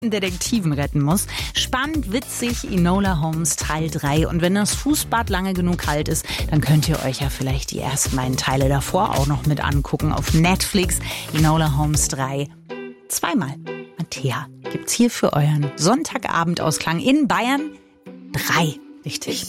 Detektiven retten muss. Spannend, witzig, Enola Holmes Teil 3. Und wenn das Fußbad lange genug kalt ist, dann könnt ihr euch ja vielleicht die ersten beiden Teile davor auch noch mit angucken auf Netflix. Enola Holmes 3. Zweimal. Mattea gibt's hier für euren Sonntagabendausklang in Bayern 3. Richtig.